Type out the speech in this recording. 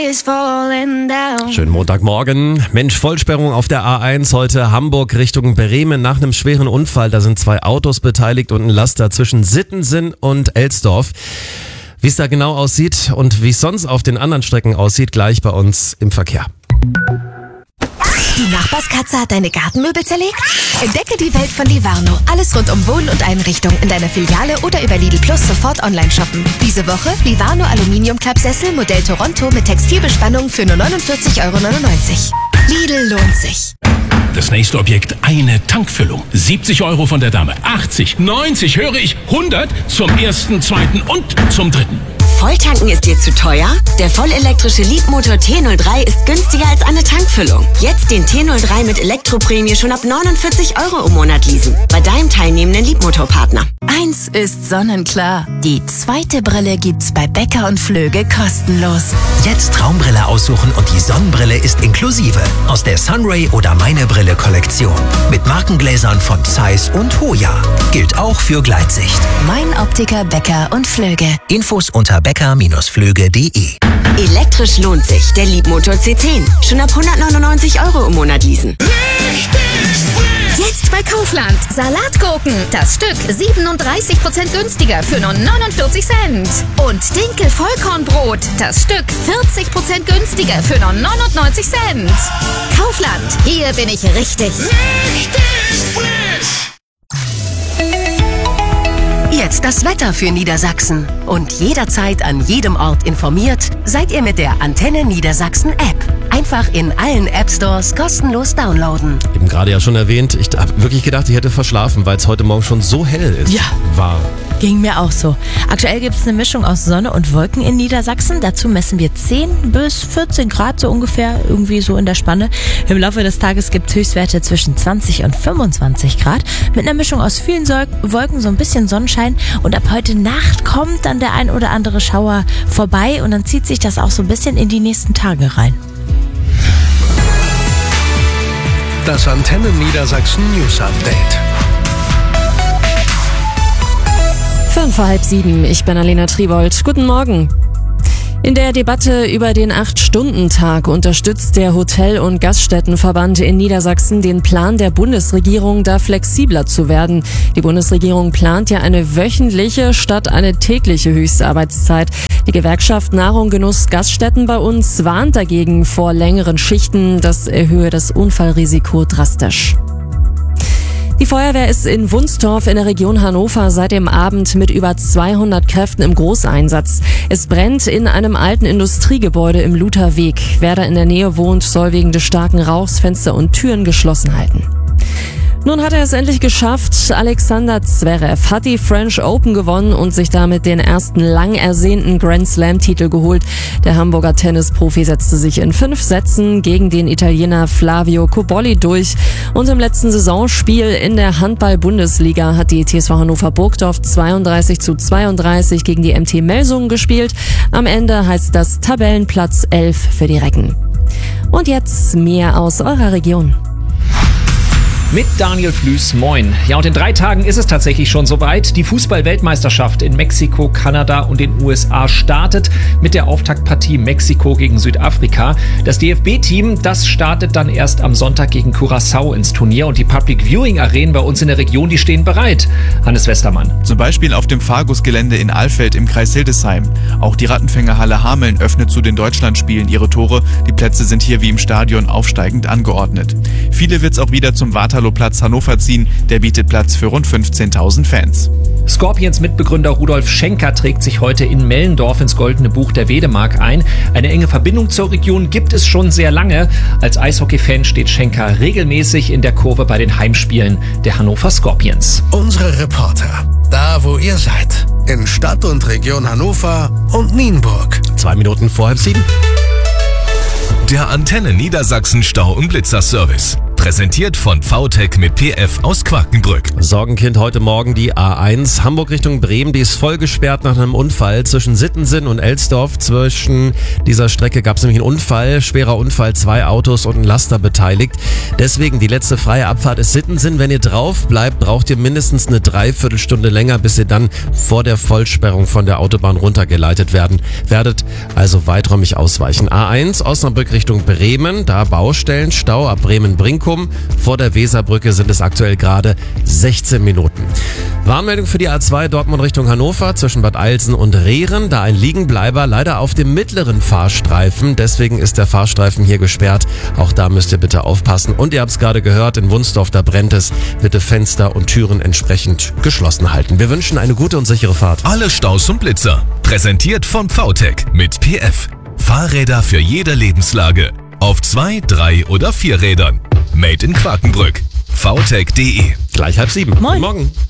Schönen Montagmorgen. Mensch, Vollsperrung auf der A1 heute Hamburg Richtung Bremen nach einem schweren Unfall. Da sind 2 Autos beteiligt und ein Laster zwischen Sittensen und Elsdorf. Wie es da genau aussieht und wie es sonst auf den anderen Strecken aussieht, gleich bei uns im Verkehr. Die Nachbarskatze hat deine Gartenmöbel zerlegt? Entdecke die Welt von Livarno. Alles rund um Wohnen und Einrichtung in deiner Filiale oder über Lidl Plus sofort online shoppen. Diese Woche Livarno Aluminium-Klappsessel Modell Toronto mit Textilbespannung für nur 49,99 €. Lidl lohnt sich. Das nächste Objekt, eine Tankfüllung. 70 € von der Dame. 80, 90, höre ich, 100 zum ersten, zweiten und zum dritten. Volltanken ist dir zu teuer? Der vollelektrische Leapmotor T03 ist günstiger als eine Tankfüllung. Jetzt den T03 mit Elektroprämie schon ab 49 € im Monat leasen. Bei deinem teilnehmenden Leapmotor-Partner. Eins ist sonnenklar. Die zweite Brille gibt's bei Becker und Flöge kostenlos. Jetzt Traumbrille aussuchen und die Sonnenbrille ist inklusive. Aus der Sunray oder Meine Brille Kollektion. Mit Markengläsern von Zeiss und Hoya. Gilt auch für Gleitsicht. Mein Optiker Becker und Flöge. Infos unter becker-flöge.de. Elektrisch lohnt sich. Der Leapmotor C10. Schon ab 199 € im Monat leasen. Jetzt bei Kaufland. Salatgurken. Das Stück 37% günstiger für nur 49 Cent. Und Dinkel Vollkornbrot. Das Stück 40% günstiger für nur 99 Cent. Kaufland. Hier bin ich richtig frisch. Jetzt das Wetter für Niedersachsen. Und jederzeit an jedem Ort informiert, seid ihr mit der Antenne Niedersachsen App. Einfach in allen App-Stores kostenlos downloaden. Eben gerade ja schon erwähnt, ich habe wirklich gedacht, ich hätte verschlafen, weil es heute Morgen schon so hell ist. Ja. Ging mir auch so. Aktuell gibt es eine Mischung aus Sonne und Wolken in Niedersachsen. Dazu messen wir 10 bis 14 Grad so ungefähr, irgendwie so in der Spanne. Im Laufe des Tages gibt es Höchstwerte zwischen 20 und 25 Grad. Mit einer Mischung aus vielen Wolken, so ein bisschen Sonnenschein. Und ab heute Nacht kommt dann der ein oder andere Schauer vorbei und dann zieht sich das auch so ein bisschen in die nächsten Tage rein. Das Antenne Niedersachsen News Update. 6:05, ich bin Alena Tribold. Guten Morgen. In der Debatte über den 8-Stunden-Tag unterstützt der Hotel- und Gaststättenverband in Niedersachsen den Plan der Bundesregierung, da flexibler zu werden. Die Bundesregierung plant ja eine wöchentliche statt eine tägliche Höchstarbeitszeit. Die Gewerkschaft Nahrung, Genuss, Gaststätten bei uns warnt dagegen vor längeren Schichten. Das erhöhe das Unfallrisiko drastisch. Die Feuerwehr ist in Wunstorf in der Region Hannover seit dem Abend mit über 200 Kräften im Großeinsatz. Es brennt in einem alten Industriegebäude im Lutherweg. Wer da in der Nähe wohnt, soll wegen des starken Rauchs Fenster und Türen geschlossen halten. Nun hat er es endlich geschafft. Alexander Zverev hat die French Open gewonnen und sich damit den ersten lang ersehnten Grand Slam-Titel geholt. Der Hamburger Tennisprofi setzte sich in 5 Sätzen gegen den Italiener Flavio Cobolli durch. Und im letzten Saisonspiel in der Handball-Bundesliga hat die TSV Hannover Burgdorf 32:32 gegen die MT Melsungen gespielt. Am Ende heißt das Tabellenplatz 11 für die Recken. Und jetzt mehr aus eurer Region. Mit Daniel Flüß, moin. Ja, und in 3 Tagen ist es tatsächlich schon soweit. Die Fußball-Weltmeisterschaft in Mexiko, Kanada und den USA startet mit der Auftaktpartie Mexiko gegen Südafrika. Das DFB-Team, das startet dann erst am Sonntag gegen Curaçao ins Turnier. Und die Public-Viewing-Arenen bei uns in der Region, die stehen bereit. Hannes Westermann. Zum Beispiel auf dem Fargus-Gelände in Alfeld im Kreis Hildesheim. Auch die Rattenfängerhalle Hameln öffnet zu den Deutschlandspielen ihre Tore. Die Plätze sind hier wie im Stadion aufsteigend angeordnet. Viele wird's auch wieder zum Waterloo-Platz Hannover ziehen. Der bietet Platz für rund 15.000 Fans. Scorpions-Mitbegründer Rudolf Schenker trägt sich heute in Mellendorf ins Goldene Buch der Wedemark ein. Eine enge Verbindung zur Region gibt es schon sehr lange. Als Eishockey-Fan steht Schenker regelmäßig in der Kurve bei den Heimspielen der Hannover Scorpions. Unsere Reporter, da wo ihr seid, in Stadt und Region Hannover und Nienburg. 2 Minuten vor 6:30. Der Antenne Niedersachsen Stau- und Blitzerservice. Präsentiert von VTech mit PF aus Quakenbrück. Sorgenkind heute Morgen die A1 Hamburg Richtung Bremen. Die ist voll gesperrt nach einem Unfall zwischen Sittensen und Elsdorf. Zwischen dieser Strecke gab es nämlich einen Unfall, schwerer Unfall, 2 Autos und ein Laster beteiligt. Deswegen die letzte freie Abfahrt ist Sittensen. Wenn ihr drauf bleibt, braucht ihr mindestens eine Dreiviertelstunde länger, bis ihr dann vor der Vollsperrung von der Autobahn runtergeleitet werdet. Also weiträumig ausweichen. A1 Osnabrück Richtung Bremen, da Baustellen, Stau ab Bremen-Brinkum. Vor der Weserbrücke sind es aktuell gerade 16 Minuten. Warnmeldung für die A2 Dortmund Richtung Hannover zwischen Bad Eilsen und Rehren. Da ein Liegenbleiber leider auf dem mittleren Fahrstreifen. Deswegen ist der Fahrstreifen hier gesperrt. Auch da müsst ihr bitte aufpassen. Und ihr habt es gerade gehört, in Wunsdorf, da brennt es. Bitte Fenster und Türen entsprechend geschlossen halten. Wir wünschen eine gute und sichere Fahrt. Alle Staus und Blitzer. Präsentiert von VTech mit PF. Fahrräder für jede Lebenslage. Auf 2, 3 oder 4 Rädern. Made in Quakenbrück. VTech.de. Gleich 6:30. Moin. Morgen.